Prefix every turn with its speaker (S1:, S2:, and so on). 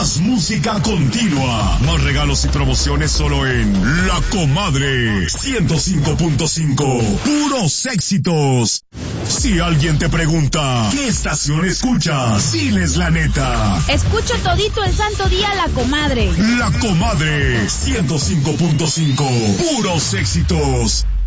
S1: Más música continua. Más regalos y promociones solo en La Comadre 105.5. Puros éxitos. Si alguien te pregunta, ¿qué estación escuchas? Diles la neta.
S2: Escucho todito el santo día La Comadre.
S1: La Comadre 105.5. Puros éxitos.